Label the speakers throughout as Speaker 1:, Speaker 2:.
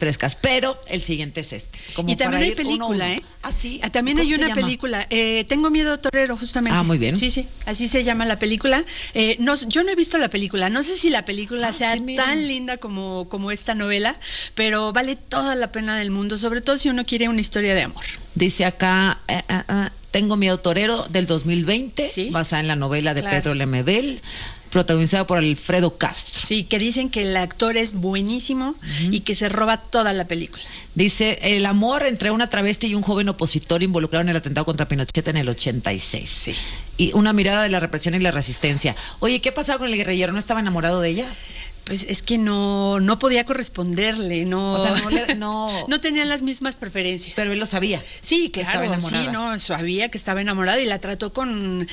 Speaker 1: frescas, pero el siguiente es este.
Speaker 2: Y también hay película, ¿eh?
Speaker 1: Ah, sí.
Speaker 2: También hay una película. Tengo miedo, torero, justamente.
Speaker 1: Ah, muy bien.
Speaker 2: Sí, así se llama la película. Yo no he visto la película. No sé si la película sea tan linda como esta novela, pero vale toda la pena del mundo, sobre todo si uno quiere una historia de amor.
Speaker 1: Dice acá, Tengo miedo, torero, del 2020, ¿sí? Basada en la novela de Pedro Lemebel, protagonizada por Alfredo Castro.
Speaker 2: Sí, que dicen que el actor es buenísimo y que se roba toda la película.
Speaker 1: Dice, el amor entre una travesti y un joven opositor involucrado en el atentado contra Pinochet en el 86. Sí. Y una mirada de la represión y la resistencia. Oye, ¿qué pasaba con el guerrillero? ¿No estaba enamorado de ella?
Speaker 2: Pues es que no podía corresponderle, no.
Speaker 1: O sea, no
Speaker 2: tenían las mismas preferencias.
Speaker 1: Pero él lo sabía.
Speaker 2: Sí, claro, sí, sabía que estaba enamorado y la trató con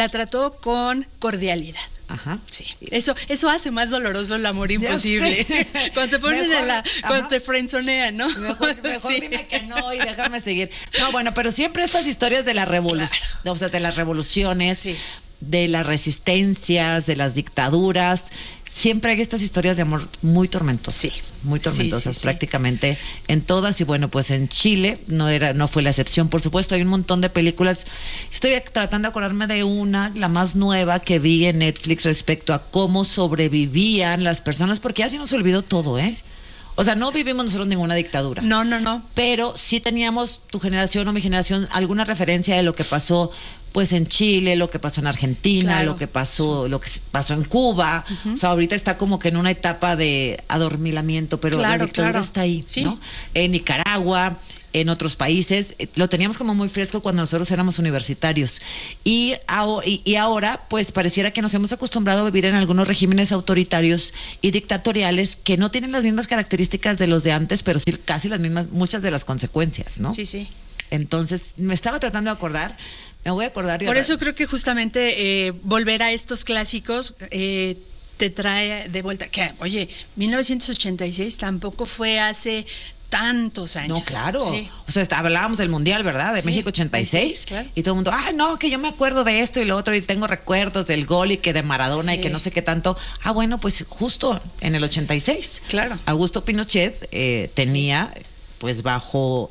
Speaker 2: cordialidad.
Speaker 1: Ajá.
Speaker 2: Sí. Eso hace más doloroso el amor imposible. Cuando te ponen cuando te frenzonean, ¿no?
Speaker 1: Mejor sí. Dime que no y déjame seguir. No, bueno, pero siempre estas historias de la revolución, o sea, de las revoluciones, de las resistencias, de las dictaduras, siempre hay estas historias de amor muy tormentosas, muy tormentosas prácticamente en todas. Y bueno, pues en Chile no fue la excepción. Por supuesto, hay un montón de películas. Estoy tratando de acordarme de la más nueva que vi en Netflix respecto a cómo sobrevivían las personas, porque ya se nos olvidó todo, ¿eh? O sea, no vivimos nosotros ninguna dictadura.
Speaker 2: No.
Speaker 1: Pero sí teníamos, tu generación o mi generación, alguna referencia de lo que pasó pues en Chile, lo que pasó en Argentina, lo que pasó en Cuba. O sea, ahorita está como que en una etapa de adormilamiento, pero la dictadura está ahí, ¿no? En Nicaragua, en otros países, lo teníamos como muy fresco cuando nosotros éramos universitarios. Y ahora, pues pareciera que nos hemos acostumbrado a vivir en algunos regímenes autoritarios y dictatoriales que no tienen las mismas características de los de antes, pero sí casi las mismas, muchas de las consecuencias, ¿no?
Speaker 2: Sí.
Speaker 1: Entonces, me estaba tratando de acordar. Me voy a acordar.
Speaker 2: Por eso creo que justamente volver a estos clásicos te trae de vuelta. Que, oye, 1986 tampoco fue hace tantos años.
Speaker 1: No, claro. Sí. O sea, hablábamos del Mundial, ¿verdad? De México 86.
Speaker 2: Claro.
Speaker 1: Y todo el mundo, no, que yo me acuerdo de esto y lo otro, y tengo recuerdos del gol y que de Maradona y que no sé qué tanto. Bueno, pues justo en el 86.
Speaker 2: Claro.
Speaker 1: Augusto Pinochet tenía... pues bajo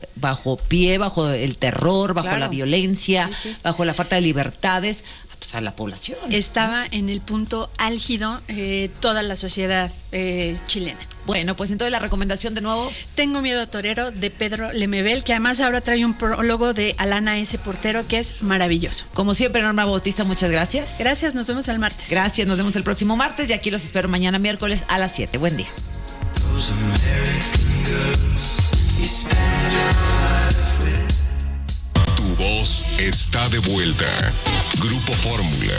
Speaker 1: el terror, bajo la violencia, bajo la falta de libertades, pues a la población.
Speaker 2: Estaba en el punto álgido toda la sociedad chilena.
Speaker 1: Bueno, pues entonces la recomendación de nuevo.
Speaker 2: Tengo miedo, torero, de Pedro Lemebel, que además ahora trae un prólogo de Alana S. Portero, que es maravilloso.
Speaker 1: Como siempre, Norma Bautista, muchas gracias.
Speaker 2: Gracias, nos vemos el martes.
Speaker 1: Gracias, nos vemos el próximo martes y aquí los espero mañana miércoles a las 7. Buen día.
Speaker 3: Tu voz está de vuelta. Grupo Fórmula.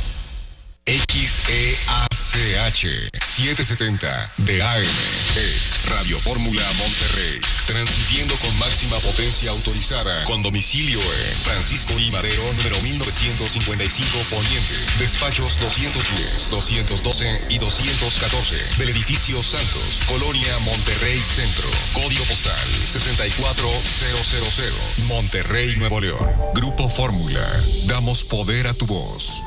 Speaker 3: XEACH 770 de AM. Ex Radio Fórmula Monterrey. Transmitiendo con máxima potencia autorizada. Con domicilio en Francisco I. Madero, número 1955 Poniente. Despachos 210, 212 y 214. Del edificio Santos, Colonia Monterrey Centro. Código postal 64000. Monterrey, Nuevo León. Grupo Fórmula. Damos poder a tu voz.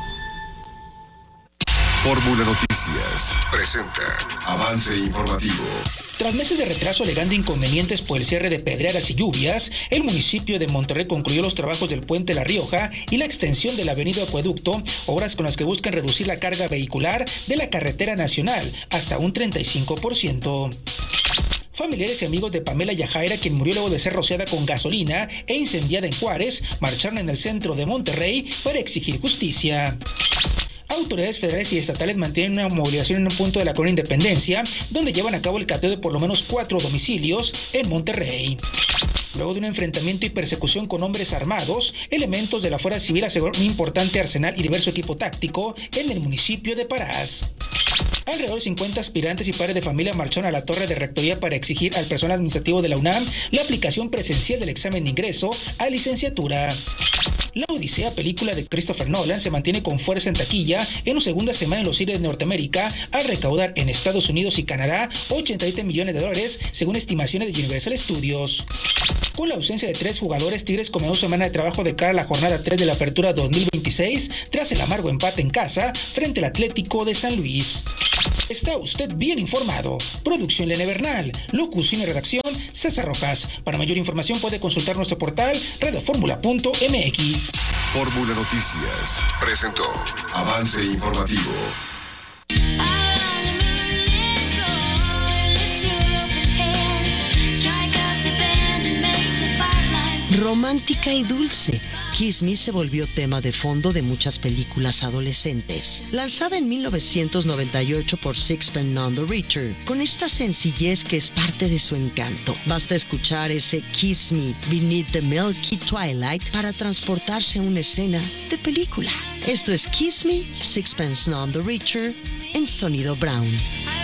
Speaker 3: Fórmula Noticias presenta avance informativo.
Speaker 4: Tras meses de retraso alegando inconvenientes por el cierre de pedreras y lluvias, el municipio de Monterrey concluyó los trabajos del puente La Rioja y la extensión de la avenida Acueducto, obras con las que buscan reducir la carga vehicular de la carretera nacional hasta un 35%. Familiares y amigos de Pamela Yajaira, quien murió luego de ser rociada con gasolina e incendiada en Juárez, marcharon en el centro de Monterrey para exigir justicia. Autoridades federales y estatales mantienen una movilización en un punto de la Colonia Independencia, donde llevan a cabo el cateo de por lo menos 4 domicilios en Monterrey. Luego de un enfrentamiento y persecución con hombres armados, elementos de la Fuerza Civil aseguraron un importante arsenal y diverso equipo táctico en el municipio de Parás. Alrededor de 50 aspirantes y padres de familia marcharon a la torre de rectoría para exigir al personal administrativo de la UNAM la aplicación presencial del examen de ingreso a licenciatura. La Odisea, película de Christopher Nolan, se mantiene con fuerza en taquilla en su segunda semana en los cines de Norteamérica, al recaudar en Estados Unidos y Canadá $87 millones, según estimaciones de Universal Studios. Con la ausencia de 3 jugadores, Tigres comenzó semana de trabajo de cara a la jornada 3 de la Apertura 2026, tras el amargo empate en casa frente al Atlético de San Luis. Está usted bien informado. Producción Lene Bernal. Locución y redacción César Rojas. Para mayor información puede consultar nuestro portal radioformula.mx.
Speaker 3: Fórmula Noticias presentó Avance Informativo.
Speaker 5: Romántica y dulce, Kiss Me se volvió tema de fondo de muchas películas adolescentes. Lanzada en 1998 por Sixpence None the Richer, con esta sencillez que es parte de su encanto. Basta escuchar ese Kiss Me Beneath the Milky Twilight para transportarse a una escena de película. Esto es Kiss Me, Sixpence None the Richer, en sonido Brown.